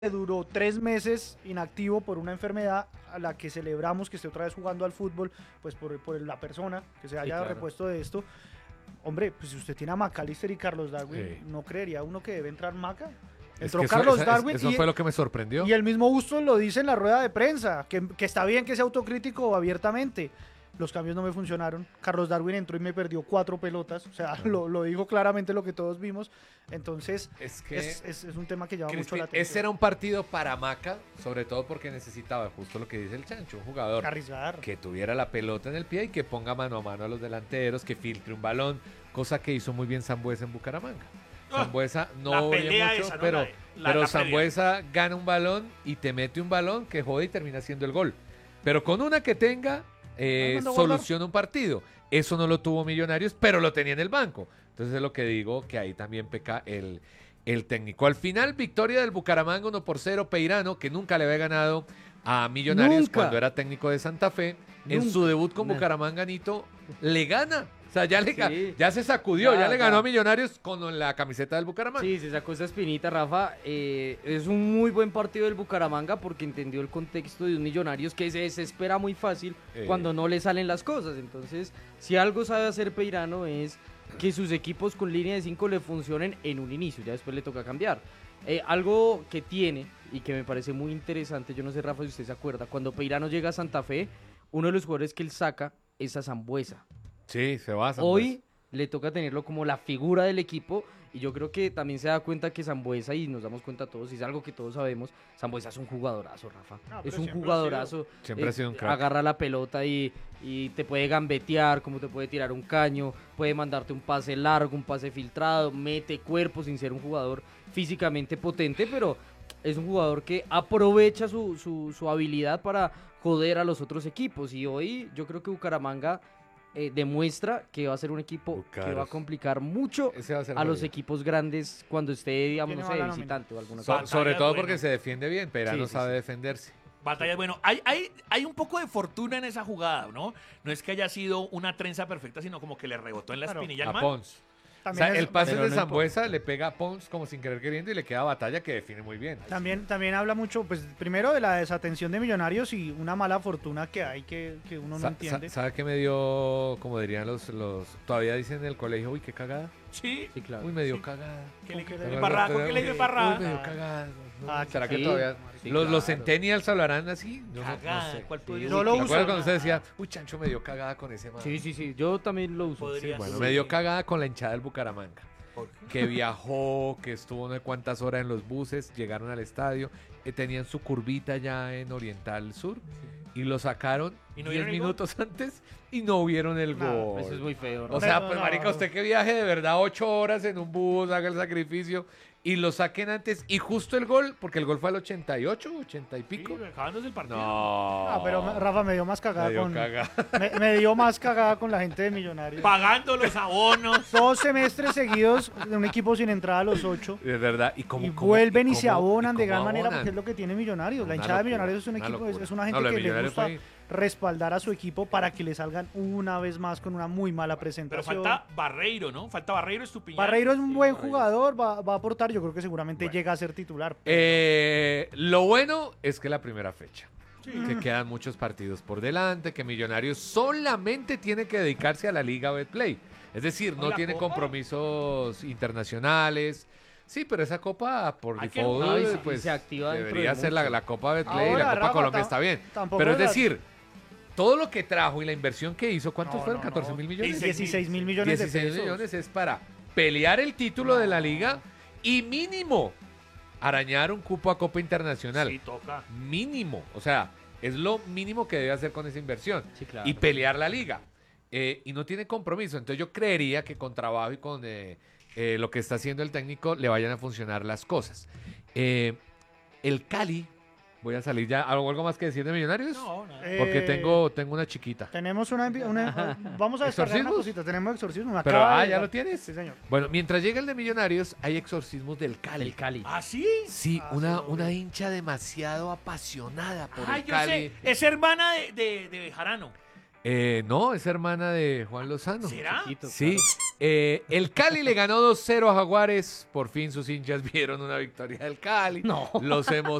duró 3 meses inactivo por una enfermedad a la que celebramos que esté otra vez jugando al fútbol, pues por la persona que se haya repuesto de esto. Hombre, pues si usted tiene a McAllister y Carlos Darwin, ¿no creería uno que debe entrar Maca? Entró Carlos Darwin eso fue lo que me sorprendió. Y el mismo Bustos lo dice en la rueda de prensa, que está bien que sea autocrítico abiertamente. Los cambios no me funcionaron. Carlos Darwin entró y me perdió 4 pelotas. O sea, lo dijo claramente lo que todos vimos. Entonces, es un tema que llama mucho la atención. Ese era un partido para Maca, sobre todo porque necesitaba, justo lo que dice el Chancho, un jugador que tuviera la pelota en el pie y que ponga mano a mano a los delanteros, que filtre un balón, cosa que hizo muy bien Sambuesa en Bucaramanga. Sambuesa no oye mucho, esa, ¿no? pero Sambuesa gana un balón y te mete un balón que jode y termina haciendo el gol. Pero con una que tenga, soluciona un partido. Eso no lo tuvo Millonarios, pero lo tenía en el banco. Entonces es lo que digo, que ahí también peca el técnico. Al final, victoria del Bucaramanga 1-0. Peirano, que nunca le había ganado a Millonarios cuando era técnico de Santa Fe. En su debut con Bucaramanga, Nito, le gana. O sea, ya se sacudió, ya le ganó a Millonarios con la camiseta del Bucaramanga. Sí, se sacó esa espinita, Rafa. Es un muy buen partido del Bucaramanga porque entendió el contexto de un Millonarios que se desespera muy fácil cuando no le salen las cosas. Entonces, si algo sabe hacer Peirano es que sus equipos con línea de 5 le funcionen en un inicio, ya después le toca cambiar. Algo que tiene y que me parece muy interesante, yo no sé, Rafa, si usted se acuerda, cuando Peirano llega a Santa Fe, uno de los jugadores que él saca es a Sambuesa. Sí, se va a Sambuesa. Hoy le toca tenerlo como la figura del equipo y yo creo que también se da cuenta que Sambuesa, y nos damos cuenta todos, y es algo que todos sabemos, Sambuesa es un jugadorazo, Rafa. Es un jugadorazo. Siempre ha sido un crack. Agarra la pelota y te puede gambetear, como te puede tirar un caño, puede mandarte un pase largo, un pase filtrado, mete cuerpo sin ser un jugador físicamente potente, pero es un jugador que aprovecha su habilidad para joder a los otros equipos. Y hoy yo creo que Bucaramanga demuestra que va a ser un equipo que va a complicar mucho a los equipos grandes cuando esté, digamos, no sé, de visitante o alguna cosa. Sobre todo porque se defiende bien, pero no sabe defenderse. Batallas, bueno, hay un poco de fortuna en esa jugada, ¿no? No es que haya sido una trenza perfecta, sino como que le rebotó en la espinilla al man. Pons. O sea, el pase de Sambuesa le pega a Pons como sin querer queriendo y le queda Batalla, que define muy bien. También habla mucho, pues primero de la desatención de Millonarios y una mala fortuna que hay que uno no entiende. ¿Sabe qué me dio, como dirían los todavía dicen en el colegio, uy, qué cagada? Sí, claro. Uy, me dio cagada. ¿Qué le dio barraco? ¿Qué le dio barraco? Uy, me dio cagada. ¿Será que todavía los centennials hablarán así? Cagada, no sé. ¿cuál podría Yo ser? lo ¿Me uso. acuerdas cuando usted decía, uy, Chancho me dio cagada con ese man? Sí, yo también lo uso. Podría Bueno, ser. me dio cagada con la hinchada del Bucaramanga. Que viajó, que estuvo no sé cuántas horas en los buses, llegaron al estadio, tenían su curvita ya en Oriental Sur y lo sacaron ¿Y no 10 vieron el minutos antes y no vieron el gol. Eso es muy feo, ¿no? O sea, pues marica, usted que viaje de verdad 8 horas en un bus, haga el sacrificio y lo saquen antes y justo el gol, porque el gol fue al 88, 80 y pico. Sí, acabándose el partido. No. Pero Rafa me dio más cagada Me dio cagada. Me dio más cagada con la gente de Millonarios. Pagando los abonos. 2 semestres seguidos de un equipo sin entrada a los 8. Es verdad. Vuelven y se abonan de gran cómo manera abonan? porque es lo que tiene Millonarios. La Una hinchada de locura, Millonarios es un una equipo, locura. es una gente No, lo de que le Millonarios gusta fue- respaldar a su equipo para que le salgan una vez más con una muy mala Pero presentación. falta Barreiro, ¿no? Falta Barreiro, Estupiñán. Barreiro es un buen jugador, va a aportar, yo creo que seguramente llega a ser titular. Lo bueno es que la primera fecha. Que quedan muchos partidos por delante, que Millonarios solamente tiene que dedicarse a la Liga Betplay. Es decir, no ¿La tiene Copa? compromisos internacionales. Sí, pero esa copa por Hay que default jugar, y pues, se activa dentro debería de ser mucho. la Copa Betplay y Ahora, la Copa Rafa, Colombia está bien. tampoco Pero es las- decir, todo lo que trajo y la inversión que hizo, ¿cuántos No, fueron? no, ¿14 no. mil millones? 16.000 millones 16 de pesos. millones es para pelear el título de la liga y mínimo arañar un cupo a Copa Internacional. Sí, toca. Mínimo. O sea, es lo mínimo que debe hacer con esa inversión. Sí, claro. Y pelear la liga. Y no tiene compromiso. Entonces yo creería que con trabajo y con lo que está haciendo el técnico le vayan a funcionar las cosas. El Cali, voy a salir ya. ¿Algo más que decir de Millonarios? No, nada. Porque tengo una chiquita. Tenemos vamos a descargar una ¿Exorcismos? cosita, tenemos exorcismo. me Pero, acaba de ¿ya llegar. lo tienes? Sí, señor. Bueno, mientras llega el de Millonarios, hay exorcismos del Cali. El Cali. ¿Ah, sí? Sí, Ah, una hincha demasiado apasionada por Ah, el yo Cali. sé. Es hermana de Bejarano. No, es hermana de Juan Lozano. ¿Será? Chiquito, Sí. claro. El Cali le ganó 2-0 a Jaguares. Por fin sus hinchas vieron una victoria del Cali. No. Los